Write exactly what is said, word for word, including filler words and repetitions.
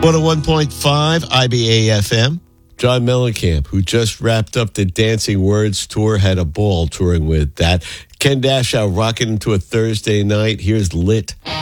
one oh one point five I B A F M. John Mellencamp, who just wrapped up the Dancing Words tour, had a ball touring with that. Ken Dashow rocking into a Thursday night. Here's Lit.